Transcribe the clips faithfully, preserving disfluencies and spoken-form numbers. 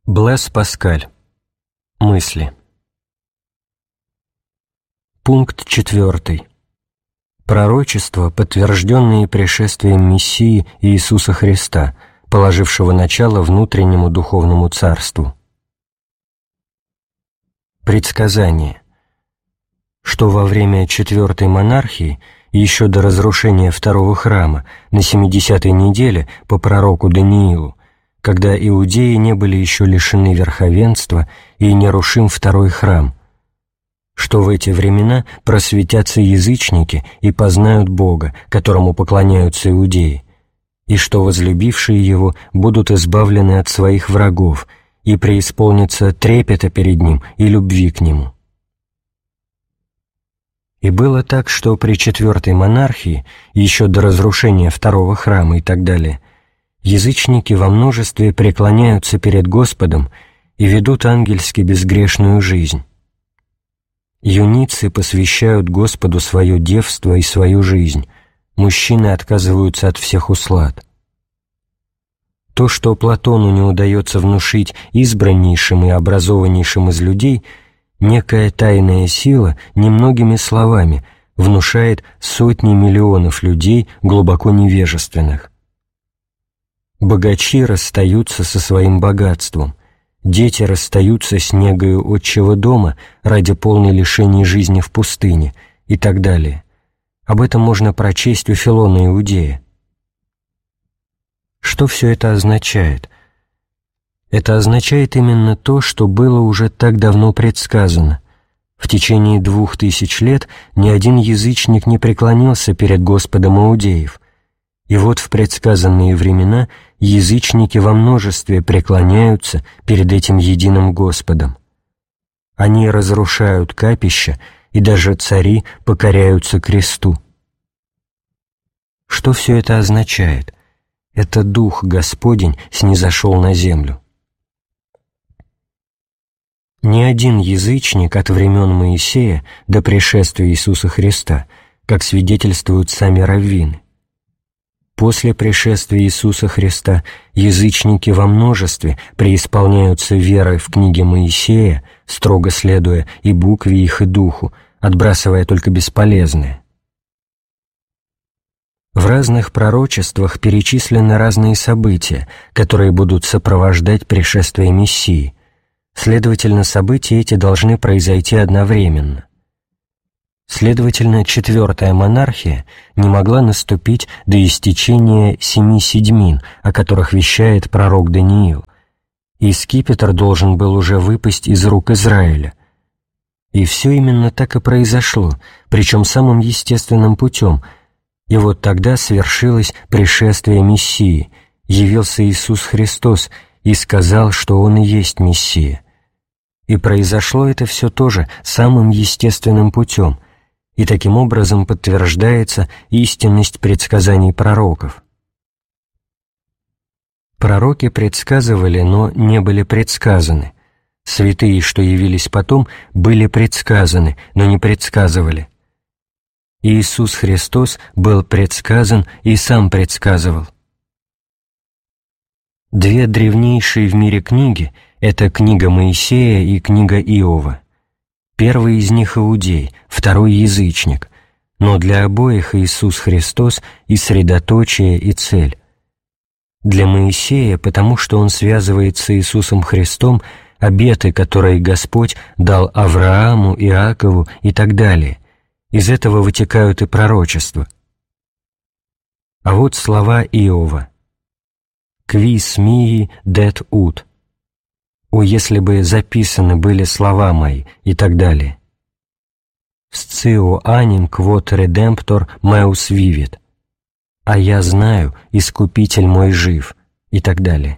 Блэс Паскаль. Мысли. Пункт четвертый. Пророчества, подтвержденные пришествием Мессии Иисуса Христа, положившего начало внутреннему духовному царству. Предсказание. Что во время четвертой монархии, еще до разрушения второго храма, на семидесятой неделе по пророку Даниилу, когда иудеи не были еще лишены верховенства и нерушим второй храм, что в эти времена просветятся язычники и познают Бога, которому поклоняются иудеи, и что возлюбившие Его будут избавлены от своих врагов и преисполнятся трепета перед Ним и любви к Нему. И было так, что при четвертой монархии, еще до разрушения второго храма и так далее, язычники во множестве преклоняются перед Господом и ведут ангельски безгрешную жизнь. Юницы посвящают Господу свое девство и свою жизнь, мужчины отказываются от всех услад. То, что Платону не удается внушить избраннейшим и образованнейшим из людей, некая тайная сила немногими словами внушает сотни миллионов людей, глубоко невежественных. Богачи расстаются со своим богатством, дети расстаются с негою отчего дома ради полной лишения жизни в пустыне и так далее. Об этом можно прочесть у Филона Иудея. Что все это означает? Это означает именно то, что было уже так давно предсказано. В течение двух тысяч лет ни один язычник не преклонился перед Господом иудеев, и вот в предсказанные времена язычники во множестве преклоняются перед этим единым Господом. Они разрушают капища, и даже цари покоряются кресту. Что все это означает? Это Дух Господень снизошел на землю. Ни один язычник от времен Моисея до пришествия Иисуса Христа, как свидетельствуют сами раввины. После пришествия Иисуса Христа язычники во множестве преисполняются верой в книги Моисея, строго следуя и букве их, и духу, отбрасывая только бесполезное. В разных пророчествах перечислены разные события, которые будут сопровождать пришествие Мессии. Следовательно, события эти должны произойти одновременно. Следовательно, четвертая монархия не могла наступить до истечения семи седьмин, о которых вещает пророк Даниил, и скипетр должен был уже выпасть из рук Израиля. И все именно так и произошло, причем самым естественным путем, и вот тогда свершилось пришествие Мессии, явился Иисус Христос и сказал, что Он и есть Мессия. И произошло это все тоже самым естественным путем, и таким образом подтверждается истинность предсказаний пророков. Пророки предсказывали, но не были предсказаны. Святые, что явились потом, были предсказаны, но не предсказывали. Иисус Христос был предсказан и сам предсказывал. Две древнейшие в мире книги — это книга Моисея и книга Иова. Первый из них иудей, второй язычник, но для обоих Иисус Христос и средоточие, и цель. Для Моисея, потому что он связывает с Иисусом Христом обеты, которые Господь дал Аврааму, Иакову и так далее. Из этого вытекают и пророчества. А вот слова Иова. «Квис мии дет ут». «О, если бы записаны были слова мои» и так далее. «Сцио аним квот редемптор meus vivit», «А я знаю, Искупитель мой жив» и так далее.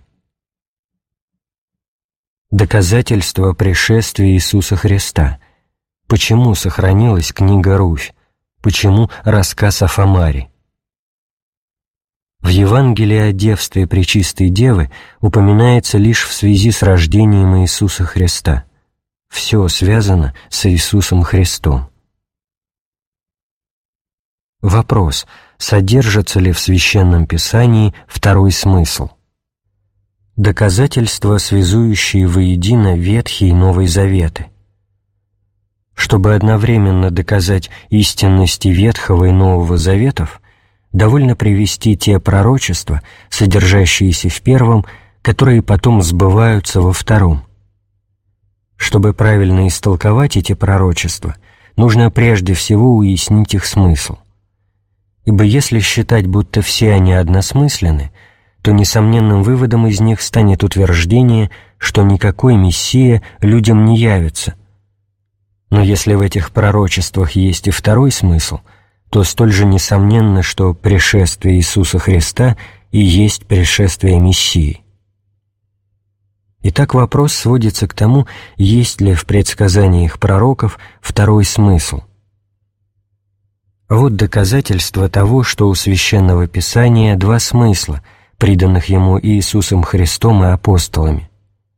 Доказательство пришествия Иисуса Христа. Почему сохранилась книга Руфь? Почему рассказ о Фомаре? В Евангелии о девстве Пречистой Девы упоминается лишь в связи с рождением Иисуса Христа. Все связано с Иисусом Христом. Вопрос: содержится ли в Священном Писании второй смысл? Доказательства, связующие воедино Ветхий и Новый Заветы. Чтобы одновременно доказать истинности Ветхого и Нового Заветов, довольно привести те пророчества, содержащиеся в первом, которые потом сбываются во втором. Чтобы правильно истолковать эти пророчества, нужно прежде всего уяснить их смысл. Ибо если считать, будто все они односмысленны, то несомненным выводом из них станет утверждение, что никакой Мессия людям не явится. Но если в этих пророчествах есть и второй смысл, то столь же несомненно, что пришествие Иисуса Христа и есть пришествие Мессии. Итак, вопрос сводится к тому, есть ли в предсказаниях пророков второй смысл. Вот доказательство того, что у Священного Писания два смысла, приданных ему Иисусом Христом и апостолами.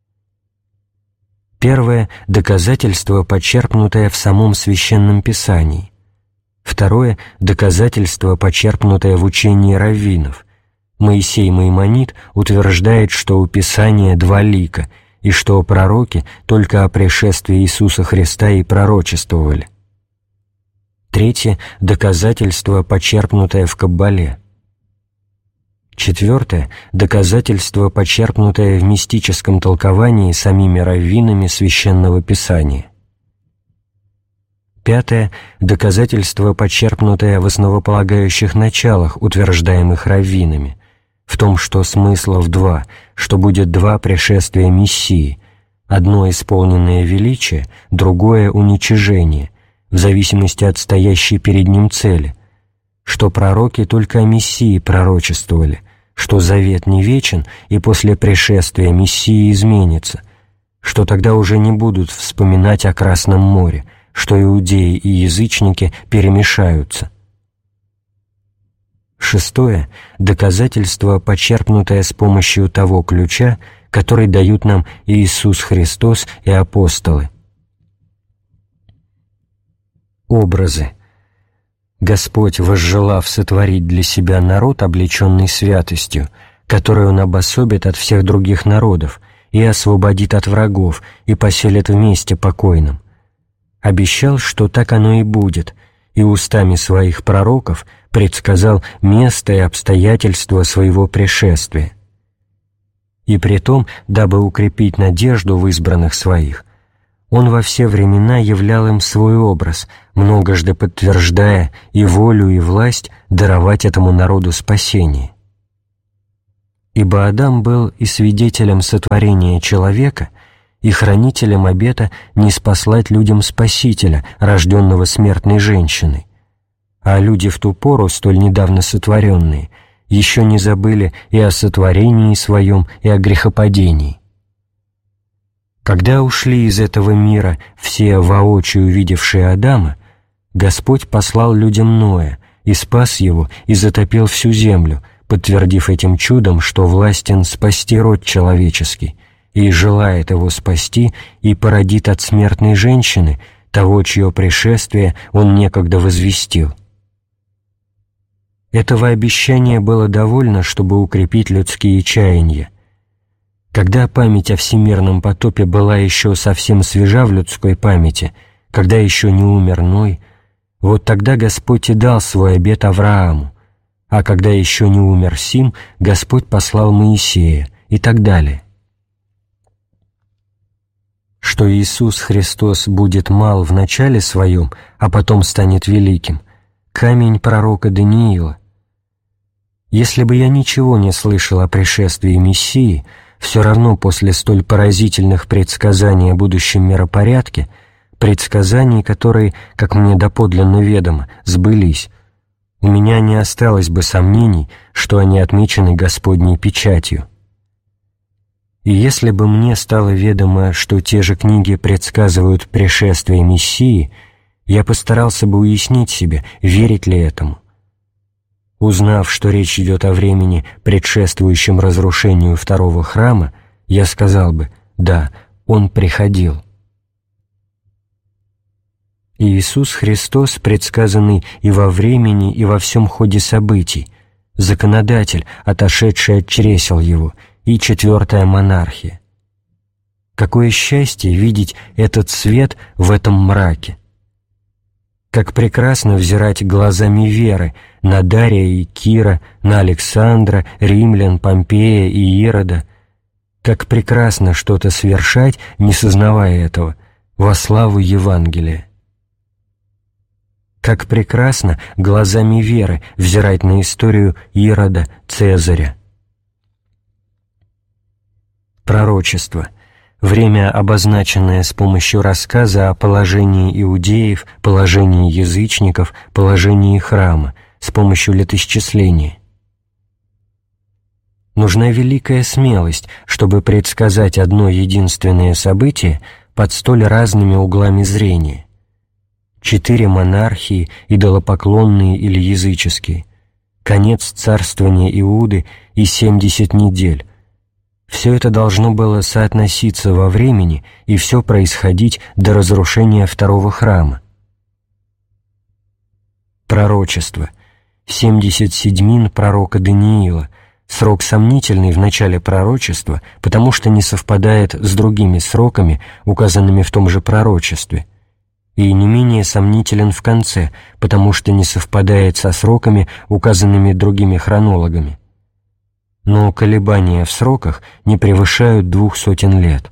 Первое – доказательство, почерпнутое в самом Священном Писании. Второе – доказательство, почерпнутое в учении раввинов. Моисей Маймонид утверждает, что у Писания два лика, и что пророки только о пришествии Иисуса Христа и пророчествовали. Третье – доказательство, почерпнутое в Каббале. Четвертое – доказательство, почерпнутое в мистическом толковании самими раввинами Священного Писания. Пятое – доказательство, почерпнутое в основополагающих началах, утверждаемых раввинами, в том, что смыслов два, что будет два пришествия Мессии, одно исполненное величие, другое – уничижение, в зависимости от стоящей перед ним цели, что пророки только о Мессии пророчествовали, что завет не вечен и после пришествия Мессии изменится, что тогда уже не будут вспоминать о Красном море, что иудеи и язычники перемешаются. Шестое – доказательство, почерпнутое с помощью того ключа, который дают нам Иисус Христос и апостолы. Образы. Господь, возжелав сотворить для себя народ, облеченный святостью, который Он обособит от всех других народов и освободит от врагов и поселит вместе покойным, обещал, что так оно и будет, и устами своих пророков предсказал место и обстоятельства своего пришествия. И притом, дабы укрепить надежду в избранных своих, Он во все времена являл им свой образ, многожды подтверждая и волю, и власть даровать этому народу спасение. Ибо Адам был и свидетелем сотворения человека, и хранителем обета ниспослать людям Спасителя, рожденного смертной женщиной, а люди в ту пору, столь недавно сотворенные, еще не забыли и о сотворении своем, и о грехопадении. Когда ушли из этого мира все воочию увидевшие Адама, Господь послал людям Ноя, и спас его, и затопил всю землю, подтвердив этим чудом, что властен спасти род человеческий, и желает его спасти, и породит от смертной женщины того, чье пришествие он некогда возвестил. Этого обещания было довольно, чтобы укрепить людские чаяния. Когда память о всемирном потопе была еще совсем свежа в людской памяти, когда еще не умер Ной, вот тогда Господь и дал свой обет Аврааму, а когда еще не умер Сим, Господь послал Моисея, и так далее. Что Иисус Христос будет мал в начале своем, а потом станет великим, камень пророка Даниила. Если бы я ничего не слышал о пришествии Мессии, все равно после столь поразительных предсказаний о будущем миропорядке, предсказаний, которые, как мне доподлинно ведомо, сбылись, у меня не осталось бы сомнений, что они отмечены Господней печатью. И если бы мне стало ведомо, что те же книги предсказывают пришествие Мессии, я постарался бы уяснить себе, верить ли этому. Узнав, что речь идет о времени, предшествующем разрушению второго храма, я сказал бы: да, Он приходил. Иисус Христос, предсказанный и во времени, и во всем ходе событий, законодатель, отошедший от чресел Его, и четвертая монархия. Какое счастье видеть этот свет в этом мраке! Как прекрасно взирать глазами веры на Дария и Кира, на Александра, римлян, Помпея и Ирода. Как прекрасно что-то совершать, не сознавая этого, во славу Евангелия. Как прекрасно глазами веры взирать на историю Ирода, Цезаря. Пророчество. Время, обозначенное с помощью рассказа о положении иудеев, положении язычников, положении храма, с помощью летоисчисления. Нужна великая смелость, чтобы предсказать одно единственное событие под столь разными углами зрения. Четыре монархии, идолопоклонные или языческие, конец царствования Иуды и семьдесят недель. Все это должно было соотноситься во времени и все происходить до разрушения второго храма. Пророчество. Семьдесят седьмин пророка Даниила. Срок сомнительный в начале пророчества, потому что не совпадает с другими сроками, указанными в том же пророчестве, и не менее сомнителен в конце, потому что не совпадает со сроками, указанными другими хронологами. Но колебания в сроках не превышают двух сотен лет.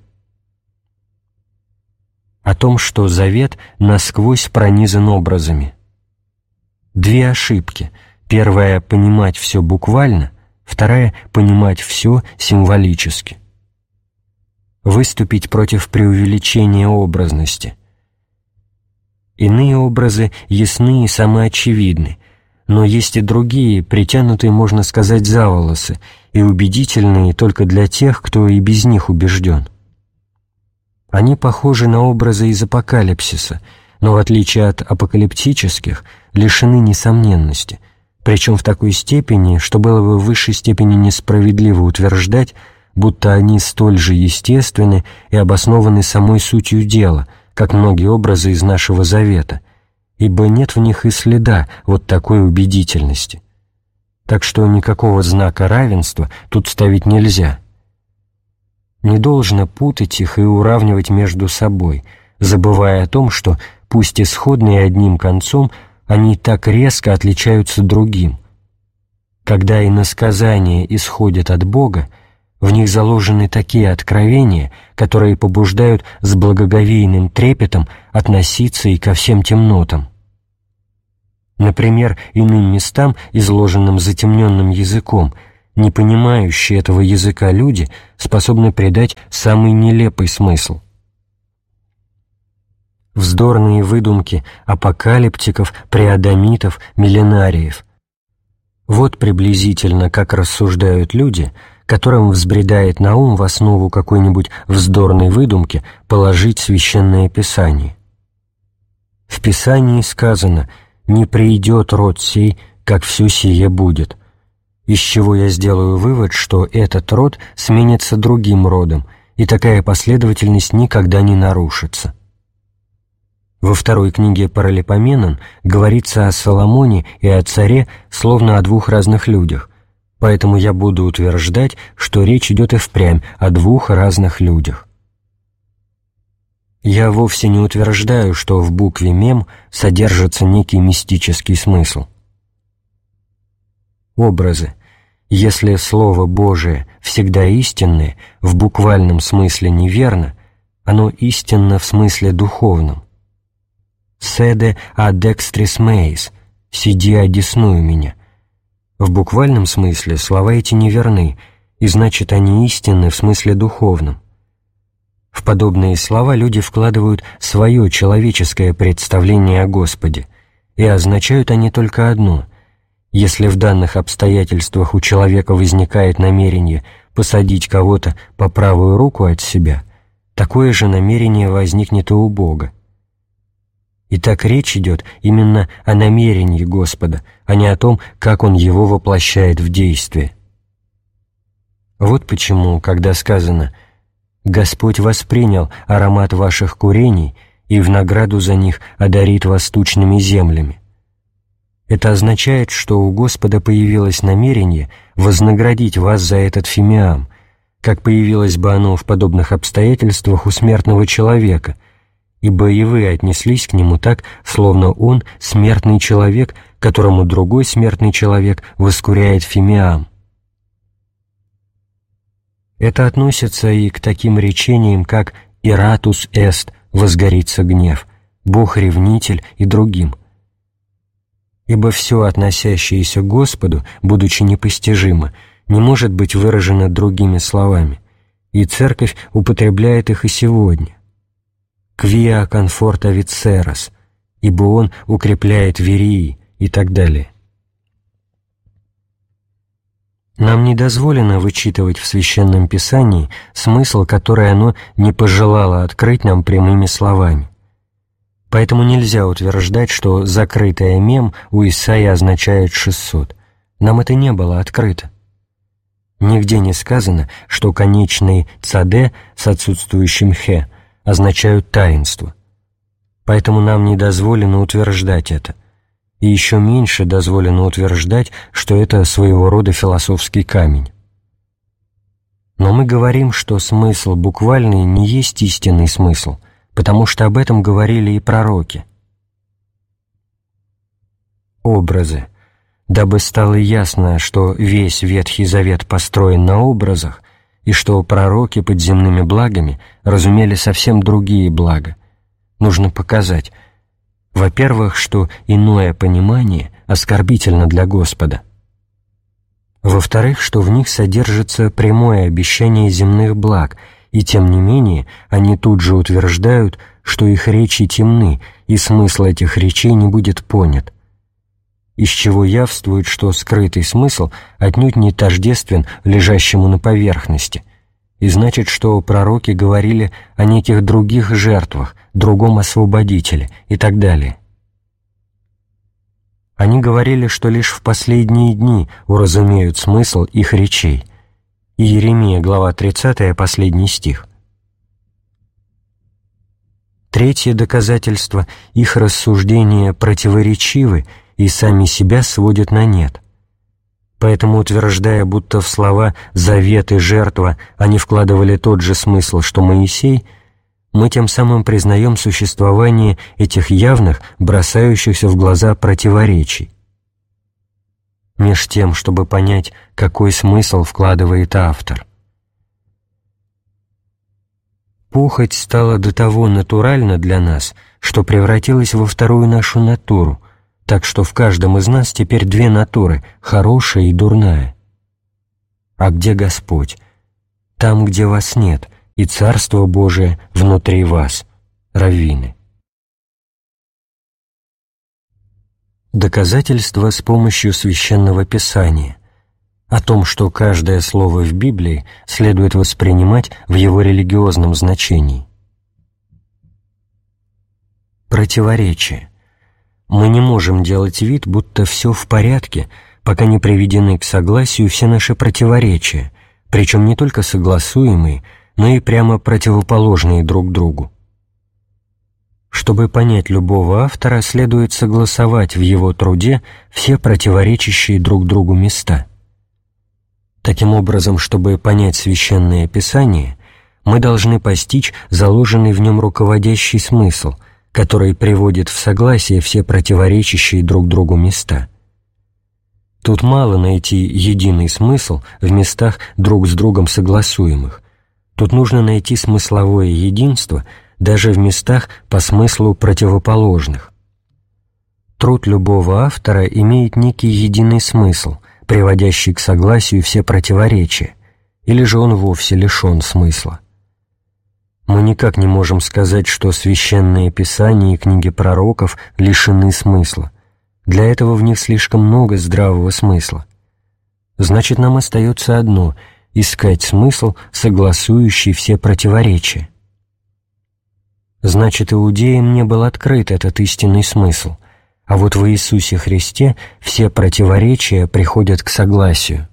О том, что завет насквозь пронизан образами. Две ошибки. Первая — понимать все буквально, вторая — понимать все символически. Выступить против преувеличения образности. Иные образы ясны и самоочевидны, но есть и другие, притянутые, можно сказать, за волосы, и убедительные только для тех, кто и без них убежден. Они похожи на образы из апокалипсиса, но в отличие от апокалиптических, лишены несомненности, причем в такой степени, что было бы в высшей степени несправедливо утверждать, будто они столь же естественны и обоснованы самой сутью дела, как многие образы из нашего завета, ибо нет в них и следа вот такой убедительности. Так что никакого знака равенства тут ставить нельзя. Не должно путать их и уравнивать между собой, забывая о том, что, пусть исходные одним концом, они так резко отличаются другим. Когда иносказания исходят от Бога, в них заложены такие откровения, которые побуждают с благоговейным трепетом относиться и ко всем темнотам. Например, иным местам, изложенным затемненным языком, не понимающие этого языка люди способны придать самый нелепый смысл. Вздорные выдумки апокалиптиков, преадамитов, мilleнариев. Вот приблизительно как рассуждают люди, которым взбредает на ум в основу какой-нибудь вздорной выдумки положить Священное Писание. В Писании сказано: «Не придет род сей, как все сие будет», из чего я сделаю вывод, что этот род сменится другим родом, и такая последовательность никогда не нарушится. Во второй книге Паралипоменон говорится о Соломоне и о царе словно о двух разных людях, поэтому я буду утверждать, что речь идет и впрямь о двух разных людях. Я вовсе не утверждаю, что в букве «мем» содержится некий мистический смысл. Образы. Если Слово Божие всегда истинное, в буквальном смысле неверно, оно истинно в смысле духовном. «Седе ad extris meis» — «сиди, одесную меня». В буквальном смысле слова эти неверны, и значит, они истинны в смысле духовном. В подобные слова люди вкладывают свое человеческое представление о Господе, и означают они только одно: если в данных обстоятельствах у человека возникает намерение посадить кого-то по правую руку от себя, такое же намерение возникнет и у Бога. Итак, речь идет именно о намерении Господа, а не о том, как Он его воплощает в действие. Вот почему, когда сказано «Господь воспринял аромат ваших курений и в награду за них одарит вас тучными землями», это означает, что у Господа появилось намерение вознаградить вас за этот фимиам, как появилось бы оно в подобных обстоятельствах у смертного человека, ибо и вы отнеслись к нему так, словно он — смертный человек, которому другой смертный человек воскуряет фимиам. Это относится и к таким речениям, как «Иратус эст» — «возгорится гнев», «Бог ревнитель» и другим. Ибо все, относящееся к Господу, будучи непостижимо, не может быть выражено другими словами, и Церковь употребляет их и сегодня. «Quia conforta viceras», ибо Он укрепляет верии и так далее. Нам не дозволено вычитывать в Священном Писании смысл, который оно не пожелало открыть нам прямыми словами. Поэтому нельзя утверждать, что закрытое мем у Исаии означает шестьсот. Нам это не было открыто. Нигде не сказано, что конечные «цаде» с отсутствующим «хе» означают таинство. Поэтому нам не дозволено утверждать это. И еще меньше дозволено утверждать, что это своего рода философский камень. Но мы говорим, что смысл буквальный не есть истинный смысл, потому что об этом говорили и пророки. Образы. Дабы стало ясно, что весь Ветхий Завет построен на образах, и что пророки под земными благами разумели совсем другие блага, нужно показать, во-первых, что иное понимание оскорбительно для Господа. Во-вторых, что в них содержится прямое обещание земных благ, и тем не менее они тут же утверждают, что их речи темны, и смысл этих речей не будет понят, из чего явствует, что скрытый смысл отнюдь не тождествен лежащему на поверхности, и значит, что пророки говорили о неких других жертвах, другом освободителе и так далее. Они говорили, что лишь в последние дни уразумеют смысл их речей. Иеремия, глава тридцатая, последний стих. Третье доказательство — их рассуждения противоречивы и сами себя сводят на нет. Поэтому, утверждая, будто в слова «завет» и «жертва» они вкладывали тот же смысл, что Моисей, мы тем самым признаем существование этих явных, бросающихся в глаза противоречий. Меж тем, чтобы понять, какой смысл вкладывает автор. Похоть стала до того натуральна для нас, что превратилась во вторую нашу натуру, так что в каждом из нас теперь две натуры — хорошая и дурная. А где Господь? Там, где вас нет, и Царство Божие внутри вас. Раввины. Доказательство с помощью Священного Писания о том, что каждое слово в Библии следует воспринимать в его религиозном значении. Противоречие. Мы не можем делать вид, будто все в порядке, пока не приведены к согласию все наши противоречия, причем не только согласуемые, но и прямо противоположные друг другу. Чтобы понять любого автора, следует согласовать в его труде все противоречащие друг другу места. Таким образом, чтобы понять Священное Писание, мы должны постичь заложенный в нем руководящий смысл, который приводит в согласие все противоречащие друг другу места. Тут мало найти единый смысл в местах друг с другом согласуемых. Тут нужно найти смысловое единство даже в местах по смыслу противоположных. Труд любого автора имеет некий единый смысл, приводящий к согласию все противоречия, или же он вовсе лишен смысла. Мы никак не можем сказать, что Священное Писание и книги пророков лишены смысла. Для этого в них слишком много здравого смысла. Значит, нам остается одно — искать смысл, согласующий все противоречия. Значит, иудеям не был открыт этот истинный смысл, а вот в Иисусе Христе все противоречия приходят к согласию.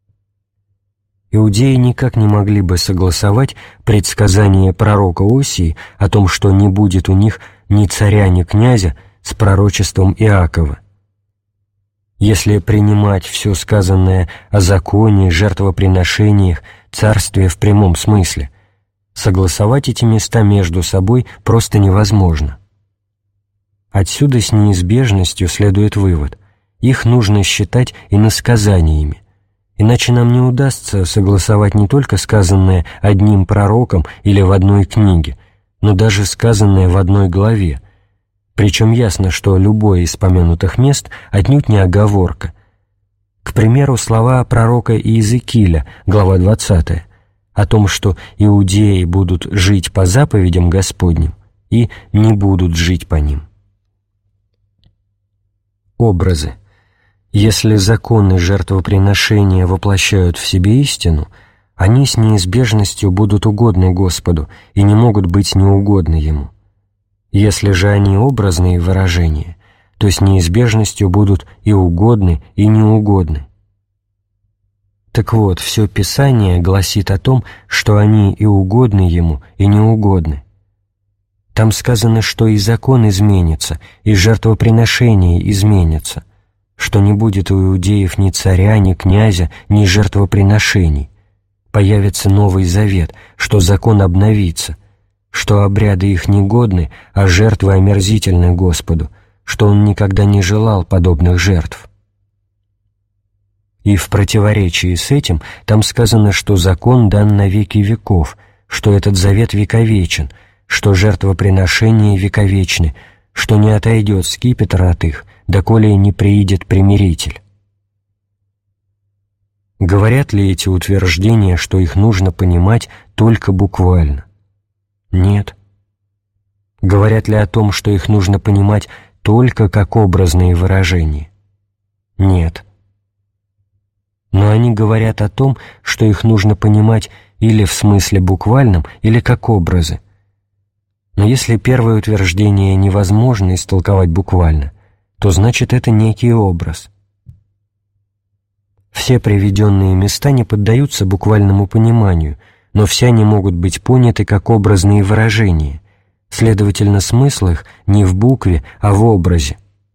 Иудеи никак не могли бы согласовать предсказание пророка Осии о том, что не будет у них ни царя, ни князя, с пророчеством Иакова. Если принимать все сказанное о законе, жертвоприношениях, царствие в прямом смысле. Согласовать эти места между собой просто невозможно. Отсюда с неизбежностью следует вывод: их нужно считать иносказаниями, иначе нам не удастся согласовать не только сказанное одним пророком или в одной книге, но даже сказанное в одной главе. Причем ясно, что любое из помянутых мест отнюдь не оговорка. К примеру, слова пророка Иезекииля, глава двадцатая, о том, что иудеи будут жить по заповедям Господним и не будут жить по ним. Образы. Если законы жертвоприношения воплощают в себе истину, они с неизбежностью будут угодны Господу и не могут быть неугодны Ему. Если же они образные выражения, то с неизбежностью будут и угодны, и неугодны. Так вот, все Писание гласит о том, что они и угодны Ему, и неугодны. Там сказано, что и закон изменится, и жертвоприношение изменится, что не будет у иудеев ни царя, ни князя, ни жертвоприношений. Появится Новый Завет, что закон обновится, что обряды их негодны, а жертвы омерзительны Господу, что Он никогда не желал подобных жертв. И в противоречии с этим там сказано, что закон дан на веки веков, что этот завет вековечен, что жертвоприношения вековечны, что не отойдет скипетр от их, доколе не приидет примиритель. Говорят ли эти утверждения, что их нужно понимать только буквально? Нет. Говорят ли о том, что их нужно понимать только как образные выражения? Нет. Но они говорят о том, что их нужно понимать или в смысле буквальном, или как образы. Но если первое утверждение невозможно истолковать буквально, то значит это некий образ. Все приведенные места не поддаются буквальному пониманию, но все они могут быть поняты как образные выражения, следовательно, смысл их не в букве, а в образе.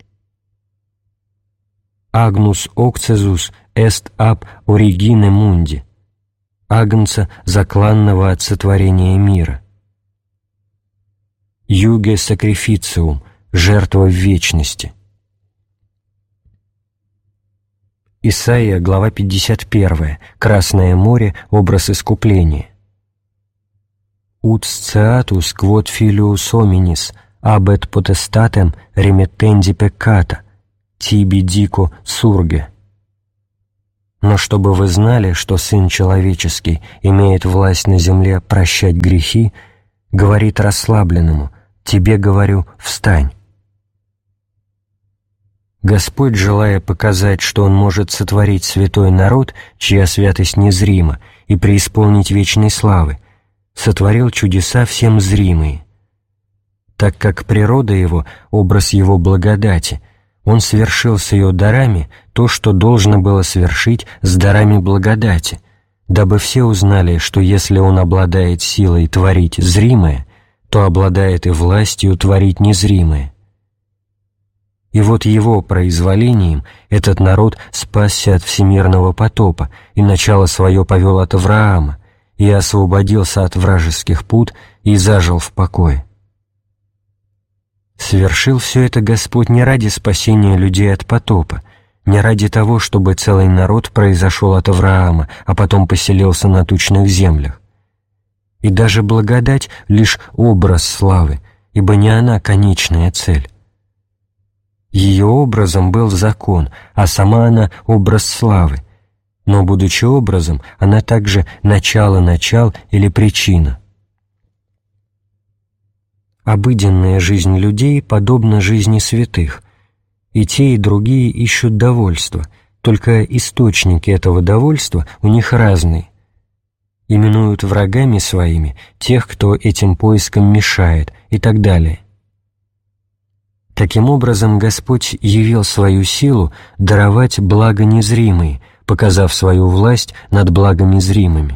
«Агнус окцезус эст аб оригине мунди» — «Агнца, закланного от сотворения мира». «Юге сакрифициум» — «Жертва в вечности». Исайя, глава пятьдесят первая, «Красное море. Образ искупления». «Ut sceatus quod filius hominis abet potestatem remittendi peccata, tibi dico surge». Но чтобы вы знали, что Сын Человеческий имеет власть на земле прощать грехи, говорит расслабленному: «Тебе говорю, встань». Господь, желая показать, что Он может сотворить святой народ, чья святость незрима, и преисполнить вечной славы, сотворил чудеса всем зримые. Так как природа Его — образ Его благодати, Он совершил с ее дарами то, что должно было совершить с дарами благодати, дабы все узнали, что если Он обладает силой творить зримое, то обладает и властью творить незримое. И вот Его произволением этот народ спасся от всемирного потопа и начало свое повел от Авраама, и освободился от вражеских пут и зажил в покое. Совершил все это Господь не ради спасения людей от потопа, не ради того, чтобы целый народ произошел от Авраама, а потом поселился на тучных землях. И даже благодать — лишь образ славы, ибо не она конечная цель. Ее образом был закон, а сама она — образ славы, но, будучи образом, она также начало-начал или причина. Обыденная жизнь людей подобна жизни святых, и те, и другие ищут довольства, только источники этого довольства у них разные. Именуют врагами своими тех, кто этим поискам мешает, и так далее. Таким образом, Господь явил свою силу даровать блага незримые, показав свою власть над благами зримыми.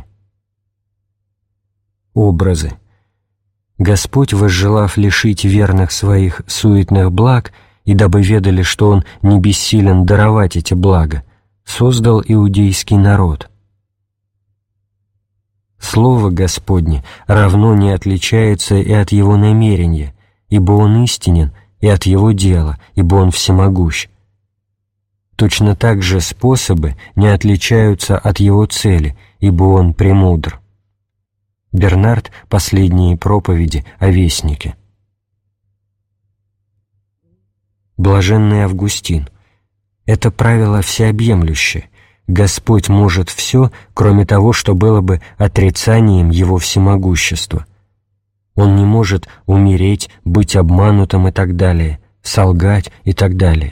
Образы. Господь, возжелав лишить верных своих суетных благ, и дабы ведали, что Он не бессилен даровать эти блага, создал иудейский народ. Слово Господне равно не отличается и от Его намерения, ибо Он истинен, и от Его дела, ибо Он всемогущ. Точно так же способы не отличаются от Его цели, ибо Он премудр. Бернард. Последние проповеди о Вестнике. Блаженный Августин. Это правило всеобъемлющее. Господь может все, кроме того, что было бы отрицанием Его всемогущества. Он не может умереть, быть обманутым и так далее, солгать и так далее.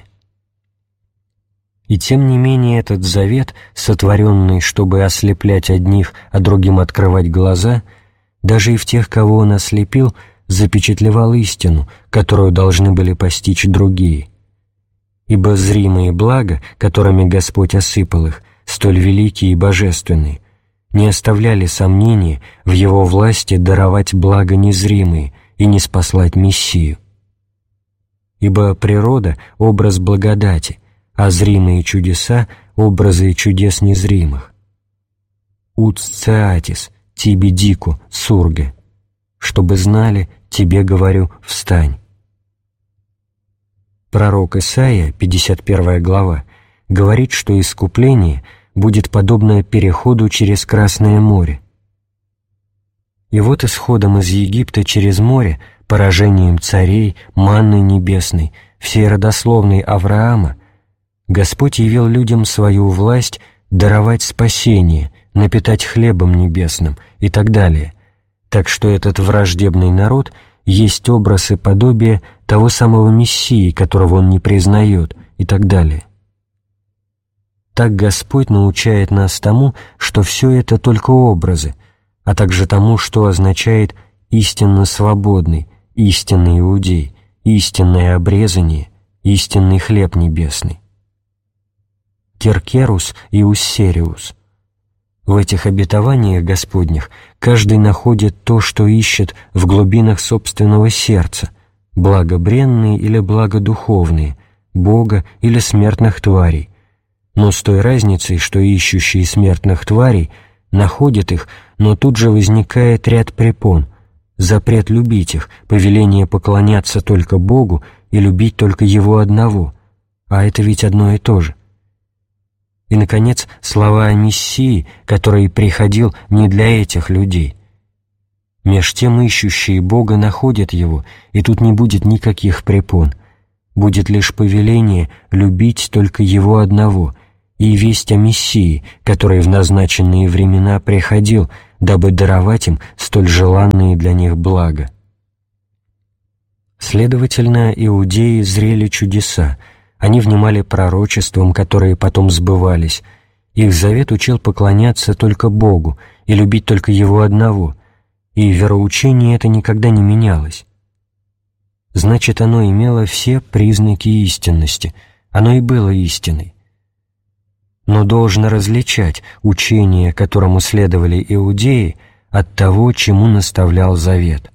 И тем не менее этот завет, сотворенный, чтобы ослеплять одних, а другим открывать глаза, даже и в тех, кого он ослепил, запечатлевал истину, которую должны были постичь другие. Ибо зримые блага, которыми Господь осыпал их, столь великие и божественные, не оставляли сомнения в Его власти даровать блага незримые и не спаслать Мессию. Ибо природа — образ благодати, а зримые чудеса — образы чудес незримых. «Ут сциатис, тиби дику, сурге», чтобы знали, тебе говорю, встань. Пророк Исаия, пятьдесят первая глава, говорит, что искупление будет подобно переходу через Красное море. И вот исходом из Египта через море, поражением царей, манной небесной, всей родословной Авраама, Господь явил людям свою власть даровать спасение, напитать хлебом небесным и так далее, так что этот враждебный народ есть образ и подобие того самого Мессии, которого он не признает, и так далее. Так Господь научает нас тому, что все это только образы, а также тому, что означает истинно свободный, истинный иудей, истинное обрезание, истинный хлеб небесный. Керкерус и Уссериус. В этих обетованиях Господних каждый находит то, что ищет в глубинах собственного сердца, благо бренные или благо духовные, Бога или смертных тварей, но с той разницей, что ищущие смертных тварей находят их, но тут же возникает ряд препон, запрет любить их, повеление поклоняться только Богу и любить только Его одного, а это ведь одно и то же. И, наконец, слова о Мессии, который приходил не для этих людей. Меж тем ищущие Бога находят Его, и тут не будет никаких препон. Будет лишь повеление любить только Его одного, и весть о Мессии, который в назначенные времена приходил, дабы даровать им столь желанные для них блага. Следовательно, иудеи зрели чудеса, они внимали пророчествам, которые потом сбывались. Их завет учил поклоняться только Богу и любить только Его одного, и вероучение это никогда не менялось. Значит, оно имело все признаки истинности, оно и было истиной. Но должно различать учение, которому следовали иудеи, от того, чему наставлял завет.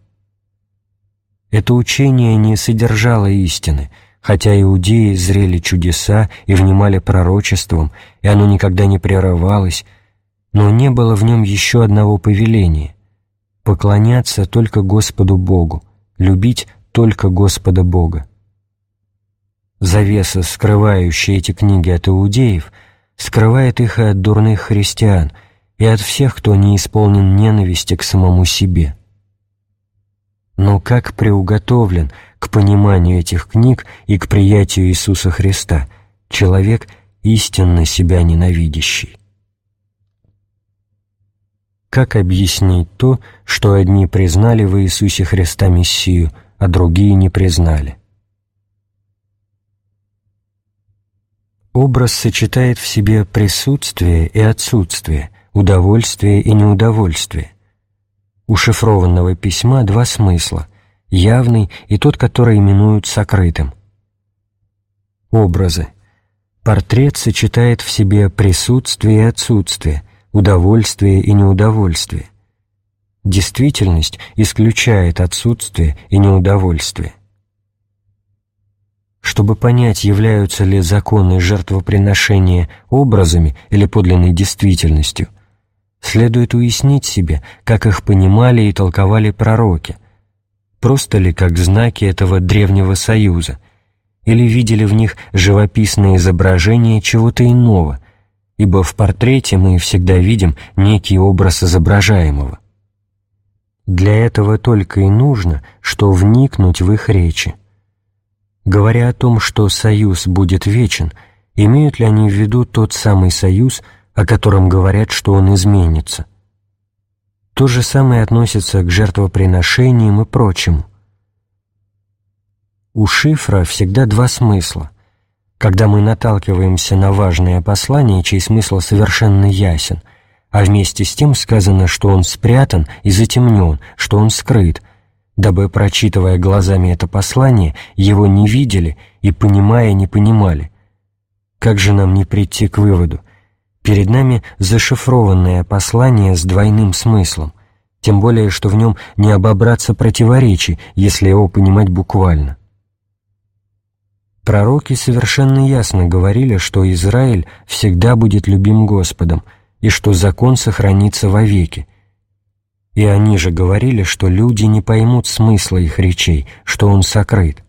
Это учение не содержало истины, хотя иудеи зрели чудеса и внимали пророчествам, и оно никогда не прерывалось, но не было в нем еще одного повеления — поклоняться только Господу Богу, любить только Господа Бога. Завеса, скрывающая эти книги от иудеев, скрывает их и от дурных христиан, и от всех, кто не исполнен ненависти к самому себе. Но как приуготовлен к пониманию этих книг и к приятию Иисуса Христа человек, истинно себя ненавидящий? Как объяснить то, что одни признали в Иисусе Христа Мессию, а другие не признали? Образ сочетает в себе присутствие и отсутствие, удовольствие и неудовольствие. У шифрованного письма два смысла — явный и тот, который именуют сокрытым. Образы. Портрет сочетает в себе присутствие и отсутствие, удовольствие и неудовольствие. Действительность исключает отсутствие и неудовольствие. Чтобы понять, являются ли законы жертвоприношения образами или подлинной действительностью, Следует уяснить себе, как их понимали и толковали пророки, просто ли как знаки этого древнего союза, или видели в них живописное изображение чего-то иного, ибо в портрете мы всегда видим некий образ изображаемого. Для этого только и нужно, что вникнуть в их речи. Говоря о том, что союз будет вечен, имеют ли они в виду тот самый союз, о котором говорят, что он изменится? То же самое относится к жертвоприношениям и прочему. У шифра всегда два смысла. Когда мы наталкиваемся на важное послание, чей смысл совершенно ясен, а вместе с тем сказано, что он спрятан и затемнен, что он скрыт, дабы, прочитывая глазами это послание, его не видели и, понимая, не понимали. Как же нам не прийти к выводу? Перед нами зашифрованное послание с двойным смыслом, тем более, что в нем не обобраться противоречий, если его понимать буквально. Пророки совершенно ясно говорили, что Израиль всегда будет любим Господом, и что закон сохранится вовеки. И они же говорили, что люди не поймут смысла их речей, что он сокрыт.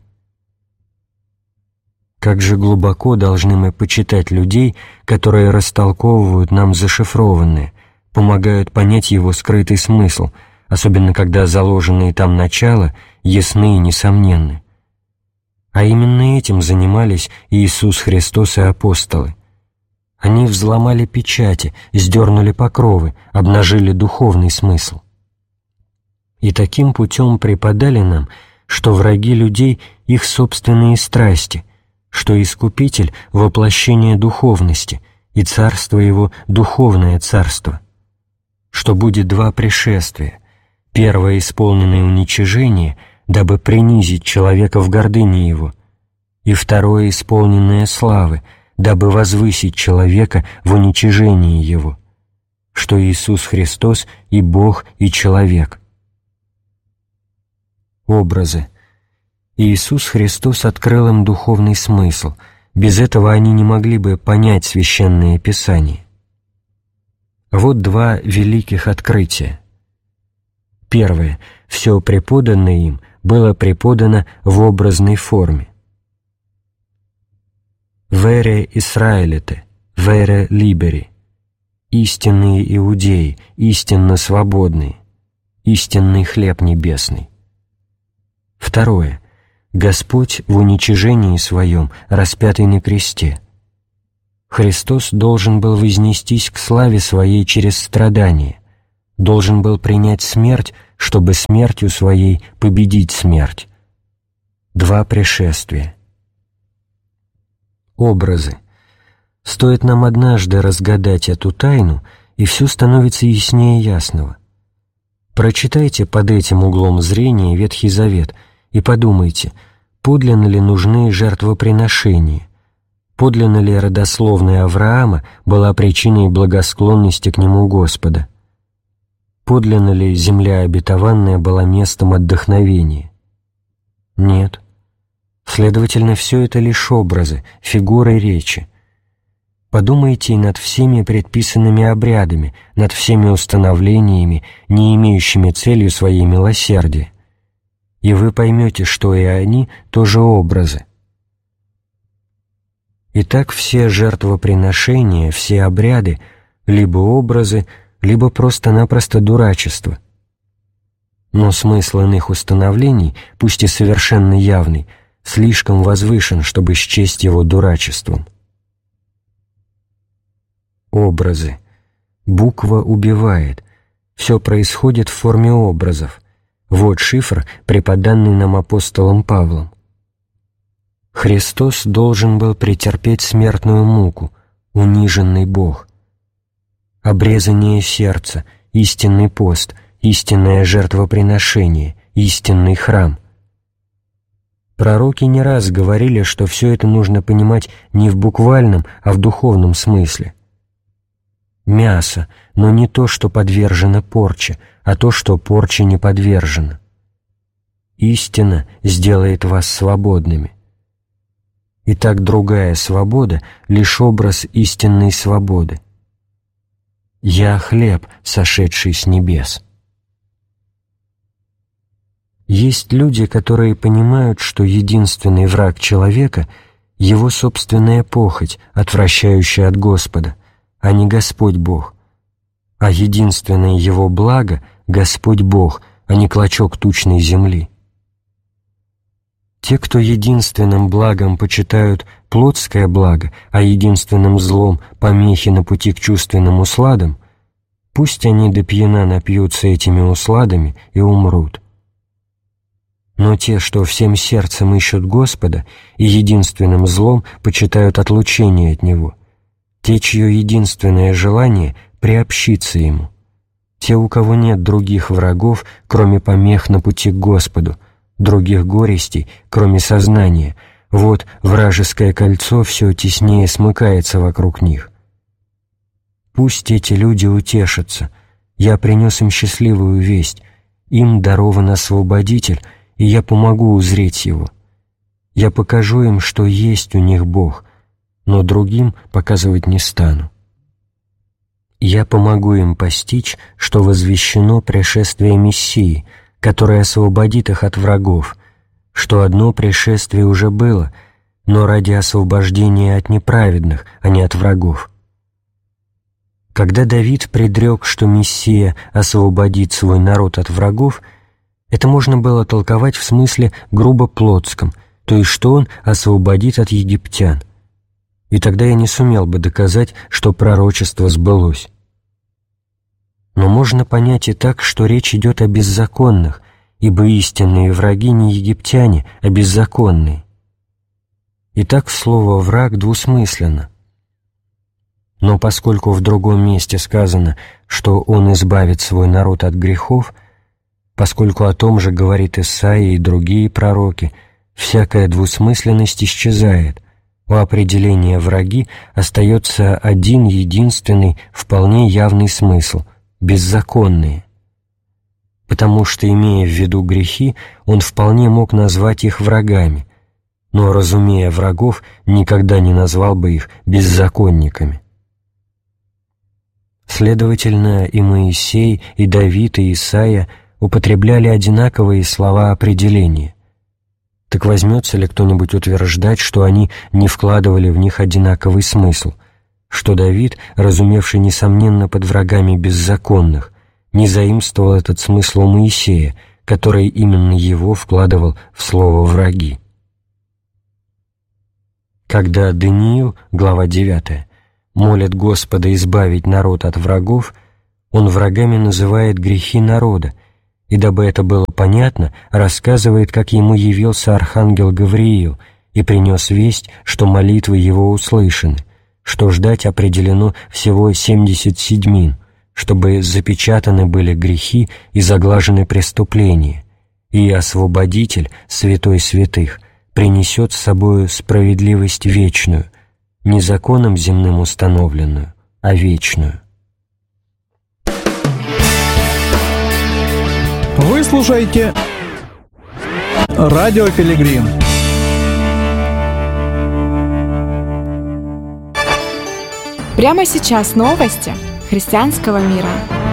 Как же глубоко должны мы почитать людей, которые растолковывают нам зашифрованное, помогают понять его скрытый смысл, особенно когда заложенные там начала ясны и несомненны. А именно этим занимались Иисус Христос и апостолы. Они взломали печати, сдернули покровы, обнажили духовный смысл. И таким путем преподали нам, что враги людей — их собственные страсти, что Искупитель — воплощение духовности, и царство Его — духовное царство, что будет два пришествия: первое — исполненное уничижение, дабы принизить человека в гордыне его, и второе — исполненное славы, дабы возвысить человека в уничижении его, что Иисус Христос и Бог, и человек. Образы. Иисус Христос открыл им духовный смысл, без этого они не могли бы понять Священное Писание. Вот два великих открытия. Первое. Все преподанное им было преподано в образной форме. «Вере Исраэлите, вере либери» — истинные иудеи, истинно свободные, истинный хлеб небесный. Второе. Господь в уничижении Своем, распятый на кресте. Христос должен был вознестись к славе Своей через страдания, должен был принять смерть, чтобы смертью Своей победить смерть. Два пришествия. Образы. Стоит нам однажды разгадать эту тайну, и все становится яснее ясного. Прочитайте под этим углом зрения Ветхий Завет и подумайте, подлинно ли нужны жертвоприношения, подлинно ли родословная Авраама была причиной благосклонности к нему Господа, подлинно ли земля обетованная была местом отдохновения. Нет. Следовательно, все это лишь образы, фигуры речи. Подумайте над всеми предписанными обрядами, над всеми установлениями, не имеющими целью своей милосердия, и вы поймете, что и они тоже образы. Итак, все жертвоприношения, все обряды — либо образы, либо просто-напросто дурачество. Но смысл иных установлений, пусть и совершенно явный, слишком возвышен, чтобы счесть его дурачеством. Образы. Буква убивает. Все происходит в форме образов. Вот шифр, преподанный нам апостолом Павлом. Христос должен был претерпеть смертную муку, униженный Бог. Обрезание сердца, истинный пост, истинное жертвоприношение, истинный храм. Пророки не раз говорили, что все это нужно понимать не в буквальном, а в духовном смысле. Мясо, но не то, что подвержено порче, а то, что порче не подвержено. Истина сделает вас свободными. Итак, другая свобода — лишь образ истинной свободы. «Я хлеб, сошедший с небес». Есть люди, которые понимают, что единственный враг человека — его собственная похоть, отвращающая от Господа, а не Господь Бог, а единственное его благо — Господь Бог, а не клочок тучной земли. Те, кто единственным благом почитают плотское благо, а единственным злом — помехи на пути к чувственным усладам, пусть они до пьяна напьются этими усладами и умрут. Но те, что всем сердцем ищут Господа и единственным злом почитают отлучение от Него, те, чье единственное желание — приобщиться Ему, те, у кого нет других врагов, кроме помех на пути к Господу, других горестей, кроме сознания, вот вражеское кольцо все теснее смыкается вокруг них. Пусть эти люди утешатся, я принес им счастливую весть, им дарован Освободитель, и я помогу узреть Его. Я покажу им, что есть у них Бог, но другим показывать не стану. Я помогу им постичь, что возвещено пришествие Мессии, который освободит их от врагов, что одно пришествие уже было, но ради освобождения от неправедных, а не от врагов. Когда Давид предрек, что Мессия освободит свой народ от врагов, это можно было толковать в смысле грубо плотском, то есть что он освободит от египтян. И тогда я не сумел бы доказать, что пророчество сбылось. Но можно понять и так, что речь идет о беззаконных, ибо истинные враги не египтяне, а беззаконные. Итак, слово «враг» двусмысленно. Но поскольку в другом месте сказано, что он избавит свой народ от грехов, поскольку о том же говорит Исаия и другие пророки, всякая двусмысленность исчезает. У определения «враги» остается один единственный, вполне явный смысл — беззаконные. Потому что, имея в виду грехи, он вполне мог назвать их врагами, но, разумея врагов, никогда не назвал бы их беззаконниками. Следовательно, и Моисей, и Давид, и Исаия употребляли одинаковые слова определения. Так возьмется ли кто-нибудь утверждать, что они не вкладывали в них одинаковый смысл, что Давид, разумевший несомненно под врагами беззаконных, не заимствовал этот смысл у Моисея, который именно его вкладывал в слово «враги»? Когда Даниил, глава девятая, молит Господа избавить народ от врагов, он врагами называет грехи народа, и дабы это было понятно, рассказывает, как ему явился архангел Гавриил и принес весть, что молитвы его услышаны, что ждать определено всего семьдесят седьмин, чтобы запечатаны были грехи и заглажены преступления, и Освободитель, Святой Святых, принесет с собою справедливость вечную, не законом земным установленную, а вечную. Вы слушаете Радио Пилигрим. Прямо сейчас новости христианского мира.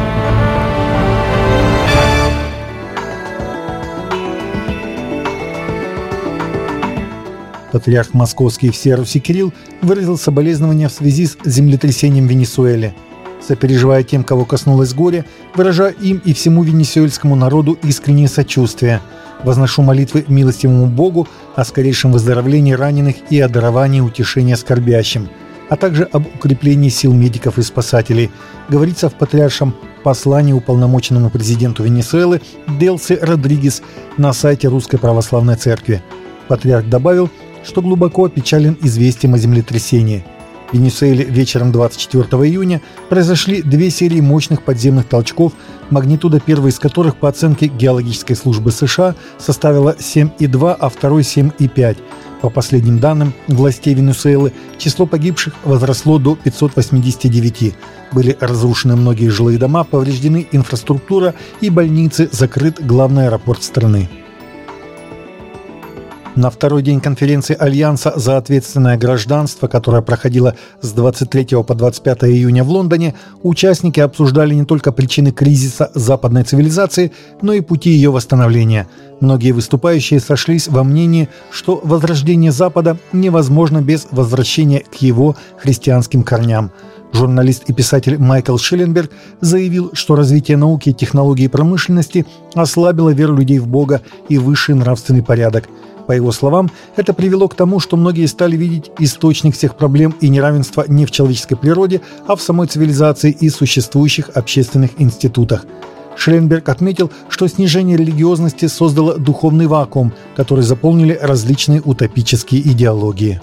Патриарх Московский всея Руси Кирилл выразил соболезнования в связи с землетрясением в Венесуэле. Сопереживая тем, кого коснулось горе, выражаю им и всему венесуэльскому народу искреннее сочувствие. Возношу молитвы милостивому Богу о скорейшем выздоровлении раненых и о даровании утешения скорбящим, а также об укреплении сил медиков и спасателей, говорится в патриаршем послании уполномоченному президенту Венесуэлы Делси Родригес на сайте Русской Православной Церкви. Патриарх добавил, что глубоко опечален известием о землетрясении. В Венесуэле вечером двадцать четвёртого июня произошли две серии мощных подземных толчков, магнитуда первой из которых, по оценке геологической службы США, составила семь и два, а второй — семь и пять. По последним данным властей Венесуэлы, число погибших возросло до пятисот восьмидесяти девяти. Были разрушены многие жилые дома, повреждены инфраструктура и больницы, закрыт главный аэропорт страны. На второй день конференции Альянса за ответственное гражданство, которая проходила с двадцать третьего по двадцать пятое июня в Лондоне, участники обсуждали не только причины кризиса западной цивилизации, но и пути ее восстановления. Многие выступающие сошлись во мнении, что возрождение Запада невозможно без возвращения к его христианским корням. Журналист и писатель Майкл Шелленберг заявил, что развитие науки, технологий и промышленности ослабило веру людей в Бога и высший нравственный порядок. По его словам, это привело к тому, что многие стали видеть источник всех проблем и неравенства не в человеческой природе, а в самой цивилизации и существующих общественных институтах. Шелленберг отметил, что снижение религиозности создало духовный вакуум, который заполнили различные утопические идеологии.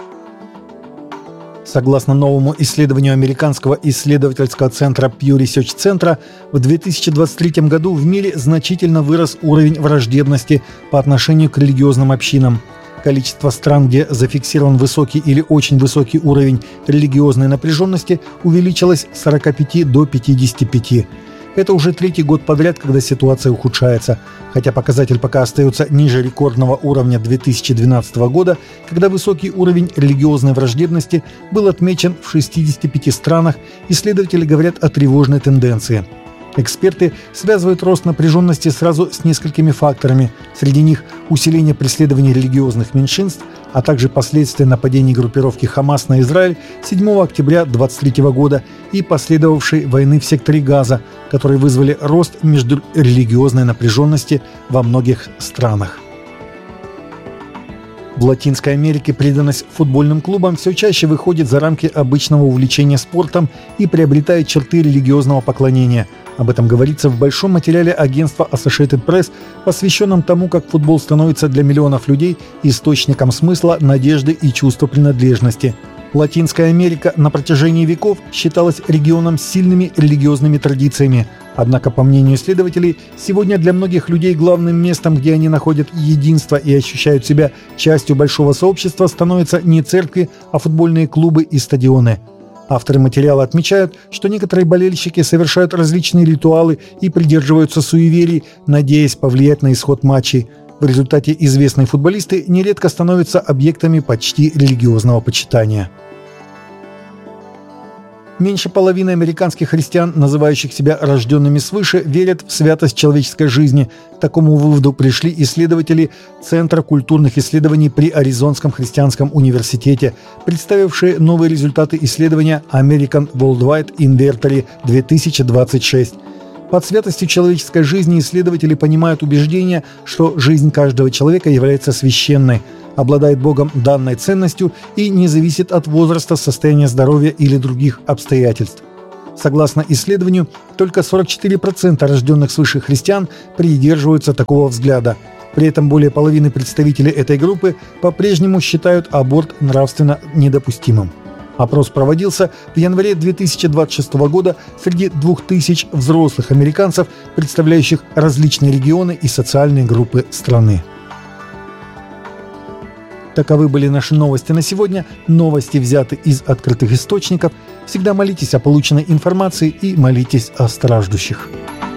Согласно новому исследованию американского исследовательского центра Pew Research Center, в две тысячи двадцать третьем году в мире значительно вырос уровень враждебности по отношению к религиозным общинам. Количество стран, где зафиксирован высокий или очень высокий уровень религиозной напряженности, увеличилось с сорока пяти до пятидесяти пяти. Это уже третий год подряд, когда ситуация ухудшается, хотя показатель пока остается ниже рекордного уровня две тысячи двенадцатого года, когда высокий уровень религиозной враждебности был отмечен в шестидесяти пяти странах, исследователи говорят о тревожной тенденции. Эксперты связывают рост напряженности сразу с несколькими факторами, среди них усиление преследований религиозных меньшинств, а также последствия нападений группировки Хамас на Израиль седьмого октября две тысячи двадцать третьего года и последовавшей войны в секторе Газа, которые вызвали рост междурелигиозной напряженности во многих странах. В Латинской Америке преданность футбольным клубам все чаще выходит за рамки обычного увлечения спортом и приобретает черты религиозного поклонения. Об этом говорится в большом материале агентства Associated Press, посвященном тому, как футбол становится для миллионов людей источником смысла, надежды и чувства принадлежности. Латинская Америка на протяжении веков считалась регионом с сильными религиозными традициями. Однако, по мнению исследователей, сегодня для многих людей главным местом, где они находят единство и ощущают себя частью большого сообщества, становятся не церкви, а футбольные клубы и стадионы. Авторы материала отмечают, что некоторые болельщики совершают различные ритуалы и придерживаются суеверий, надеясь повлиять на исход матчей. В результате известные футболисты нередко становятся объектами почти религиозного почитания. Меньше половины американских христиан, называющих себя рожденными свыше, верят в святость человеческой жизни. К такому выводу пришли исследователи Центра культурных исследований при Аризонском христианском университете, представившие новые результаты исследования American Worldwide Inventory две тысячи двадцать шесть. Под святостью человеческой жизни исследователи понимают убеждение, что жизнь каждого человека является священной, обладает Богом данной ценностью и не зависит от возраста, состояния здоровья или других обстоятельств. Согласно исследованию, только сорок четыре процента рожденных свыше христиан придерживаются такого взгляда. При этом более половины представителей этой группы по-прежнему считают аборт нравственно недопустимым. Опрос проводился в январе две тысячи двадцать шестого года среди двух тысяч взрослых американцев, представляющих различные регионы и социальные группы страны. Таковы были наши новости на сегодня. Новости взяты из открытых источников. Всегда молитесь о полученной информации и молитесь о страждущих.